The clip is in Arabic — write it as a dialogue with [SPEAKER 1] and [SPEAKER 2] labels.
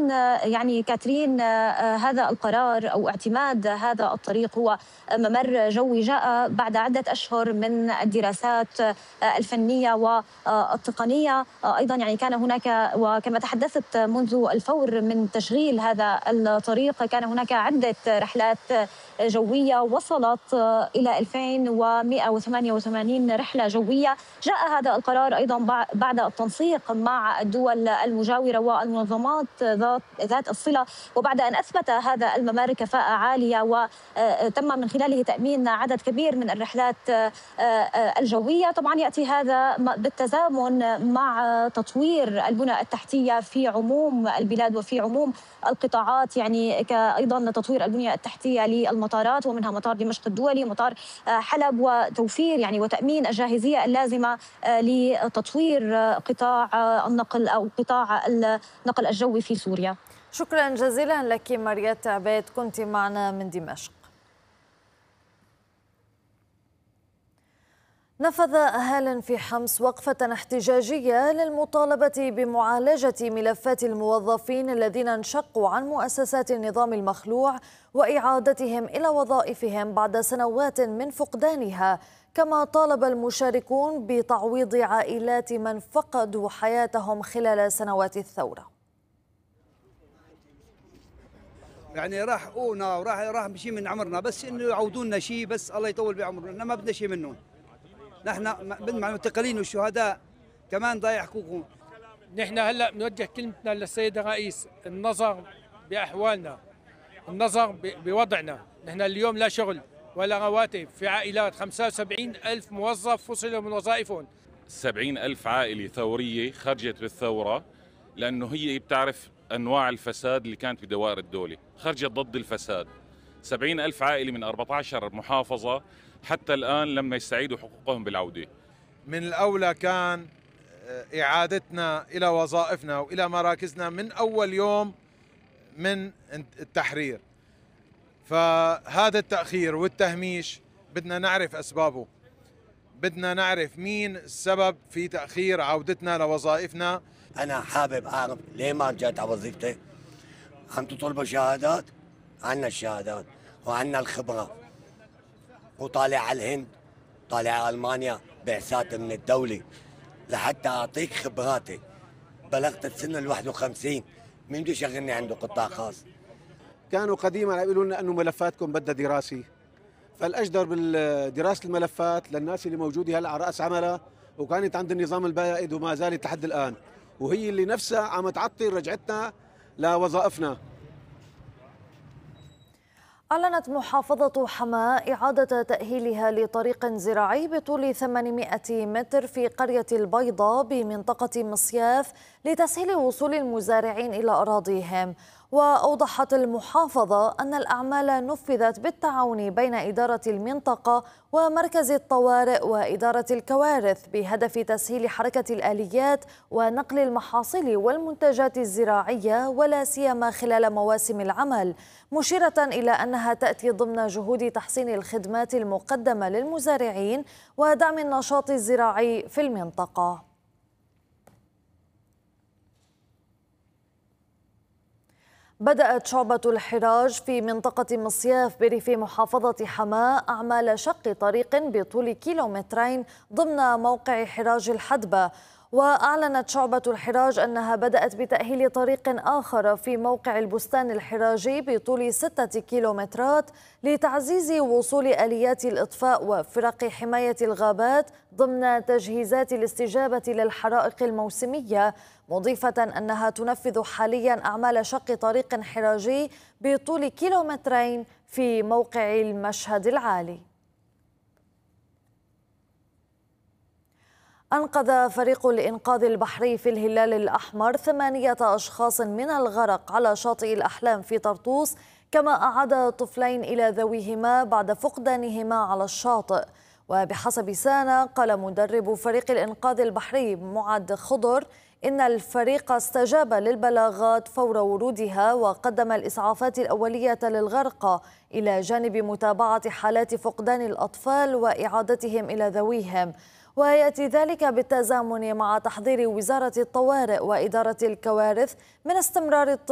[SPEAKER 1] طبعا يعني كاترين، هذا القرار أو اعتماد هذا الطريق هو ممر جوي جاء بعد عدة أشهر من الدراسات الفنية والتقنية. أيضا يعني كان هناك، وكما تحدثت منذ الفور من تشغيل هذا الطريق، كان هناك عدة رحلات جوية وصلت إلى 2188 رحلة جوية. جاء هذا القرار أيضا بعد التنسيق مع الدول المجاورة والمنظمات ذات الصلة، وبعد أن أثبت هذا الممر كفاءة عالية وتم من خلاله تأمين عدد كبير من الرحلات الجوية. طبعا يأتي هذا بالتزامن مع تطوير البنى التحتية في عموم البلاد وفي عموم القطاعات، يعني أيضا تطوير البنية التحتية للمطارات، ومنها مطار دمشق الدولي، مطار حلب، وتوفير يعني وتأمين الجاهزية اللازمة لتطوير قطاع النقل أو قطاع النقل الجوي في سوريا.
[SPEAKER 2] شكرا جزيلا لك مريت عبيد، كنت معنا من دمشق. نفذ أهال في حمص وقفة احتجاجية للمطالبة بمعالجة ملفات الموظفين الذين انشقوا عن مؤسسات النظام المخلوع وإعادتهم إلى وظائفهم بعد سنوات من فقدانها، كما طالب المشاركون بتعويض عائلات من فقدوا حياتهم خلال سنوات الثورة.
[SPEAKER 3] يعني راح حقوقنا وراح شيء من عمرنا، بس انه يعودونا شيء، بس الله يطول بعمرنا، ما بدنا شيء منهم. نحن مع المعتقلين والشهداء كمان ضايع حقوقهم.
[SPEAKER 4] نحن هلا بنوجه كلمتنا للسيد الرئيس، النظر بأحوالنا، النظر بوضعنا. نحن اليوم لا شغل ولا رواتب، في عائلات 75 ألف موظف فصلوا من وظائفهم.
[SPEAKER 5] 70 ألف عائلة ثورية خرجت بالثورة، لأنه هي بتعرف أنواع الفساد اللي كانت بدوائر الدولة، خرجت ضد الفساد. 70 ألف عائلة من 14 محافظة حتى الآن لما يستعيدوا حقوقهم بالعودة.
[SPEAKER 6] من الأولى كان إعادتنا إلى وظائفنا وإلى مراكزنا من أول يوم من التحرير. فهذا التأخير والتهميش بدنا نعرف أسبابه، بدنا نعرف مين السبب في تأخير عودتنا لوظائفنا.
[SPEAKER 7] أنا حابب أعرف ليه ما رجعت على وظيفتي. عم تطلبوا شهادات؟ عنا الشهادات وعنا الخبرة، وطالع على الهند، طالع على ألمانيا بعثات من الدولة لحتى أعطيك خبراتي. بلغت السن 51، مين بده يشغلني عنده قطاع خاص؟
[SPEAKER 8] كانوا قديما يقولوا لنا أنه ملفاتكم بدها دراسي، فالأجدر بالدراسة الملفات للناس اللي موجودة هلا على رأس عملها وكانت عند النظام البائد وما زالت لحد الآن، وهي اللي نفسها عم تعطل رجعتنا لوظائفنا.
[SPEAKER 2] أعلنت محافظة حماة إعادة تأهيلها لطريق زراعي بطول 800 متر في قرية البيضاء بمنطقة مصياف لتسهيل وصول المزارعين إلى أراضيهم. وأوضحت المحافظة أن الأعمال نفذت بالتعاون بين إدارة المنطقة ومركز الطوارئ وإدارة الكوارث بهدف تسهيل حركة الآليات ونقل المحاصيل والمنتجات الزراعية، ولا سيما خلال مواسم العمل، مشيرة إلى أنها تأتي ضمن جهود تحسين الخدمات المقدمة للمزارعين ودعم النشاط الزراعي في المنطقة. بدأت شعبة الحراج في منطقة مصياف بريف محافظة حماة أعمال شق طريق بطول 2 كيلومترين ضمن موقع حراج الحدبة. وأعلنت شعبة الحراج أنها بدأت بتأهيل طريق آخر في موقع البستان الحراجي بطول 6 كيلومترات لتعزيز وصول آليات الإطفاء وفرق حماية الغابات ضمن تجهيزات الاستجابة للحرائق الموسمية، مضيفة أنها تنفذ حاليا أعمال شق طريق حراجي بطول 2 كيلومترين في موقع المشهد العالي. أنقذ فريق الإنقاذ البحري في الهلال الأحمر 8 أشخاص من الغرق على شاطئ الأحلام في طرطوس، كما أعاد طفلين إلى ذويهما بعد فقدانهما على الشاطئ. وبحسب سانا قال مدرب فريق الإنقاذ البحري معد خضر إن الفريق استجاب للبلاغات فور ورودها وقدم الإسعافات الأولية للغرقى إلى جانب متابعة حالات فقدان الأطفال وإعادتهم إلى ذويهم. ويأتي ذلك بالتزامن مع تحضير وزارة الطوارئ وإدارة الكوارث من استمرار